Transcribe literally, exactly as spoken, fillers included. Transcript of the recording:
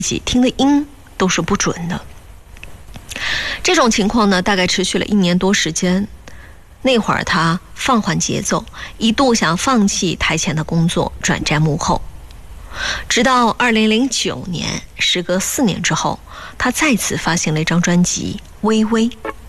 自己听的音都是不准的。这种情况呢，大概持续了一年多时间。那会儿他放缓节奏，一度想放弃台前的工作，转战幕后。直到二零零九年，时隔四年之后，他再次发行了一张专辑《微微》。